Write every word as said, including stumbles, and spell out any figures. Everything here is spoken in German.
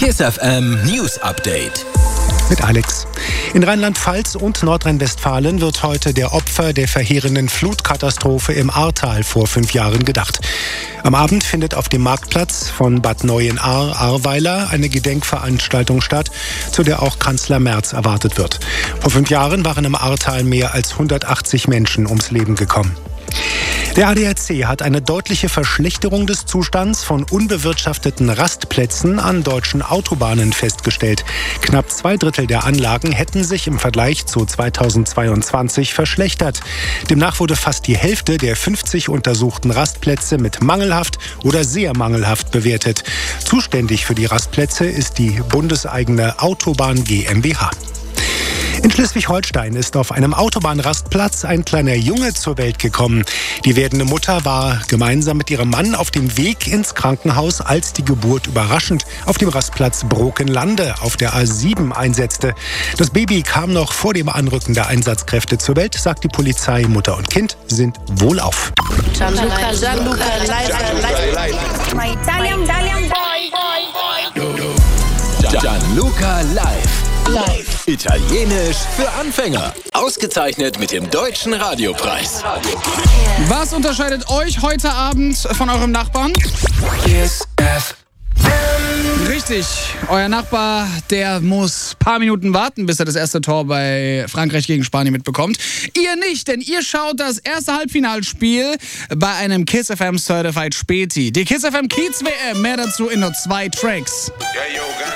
Kiss F M News Update. Mit Alex. In Rheinland-Pfalz und Nordrhein-Westfalen wird heute der Opfer der verheerenden Flutkatastrophe im Ahrtal vor fünf Jahren gedacht. Am Abend findet auf dem Marktplatz von Bad Neuenahr-Ahrweiler eine Gedenkveranstaltung statt, zu der auch Kanzler Merz erwartet wird. Vor fünf Jahren waren im Ahrtal mehr als hundertachtzig Menschen ums Leben gekommen. Der A D A C hat eine deutliche Verschlechterung des Zustands von unbewirtschafteten Rastplätzen an deutschen Autobahnen festgestellt. Knapp zwei Drittel der Anlagen hätten sich im Vergleich zu zweitausendzweiundzwanzig verschlechtert. Demnach wurde fast die Hälfte der fünfzig untersuchten Rastplätze mit mangelhaft oder sehr mangelhaft bewertet. Zuständig für die Rastplätze ist die bundeseigene Autobahn GmbH. In Schleswig-Holstein ist auf einem Autobahnrastplatz ein kleiner Junge zur Welt gekommen. Die werdende Mutter war gemeinsam mit ihrem Mann auf dem Weg ins Krankenhaus, als die Geburt überraschend auf dem Rastplatz Brokenlande auf der A sieben einsetzte. Das Baby kam noch vor dem Anrücken der Einsatzkräfte zur Welt, sagt die Polizei. Mutter und Kind sind wohlauf. Gianluca, Gianluca, live, My Italian, Italian boy, boy. Gianluca live. Live. Italienisch für Anfänger. Ausgezeichnet mit dem Deutschen Radiopreis. Was unterscheidet euch heute Abend von eurem Nachbarn? Kiss F M. Richtig, euer Nachbar, der muss ein paar Minuten warten, bis er das erste Tor bei Frankreich gegen Spanien mitbekommt. Ihr nicht, denn ihr schaut das erste Halbfinalspiel bei einem Kiss F M Certified Späti. Die Kiss F M Kiez W M, mehr dazu in nur zwei Tracks.